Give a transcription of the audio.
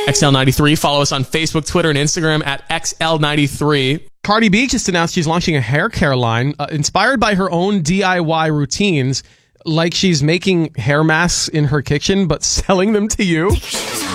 XL93. Follow us on Facebook, Twitter, and Instagram at XL93. Cardi B just announced she's launching a hair care line inspired by her own DIY routines, like she's making hair masks in her kitchen but selling them to you.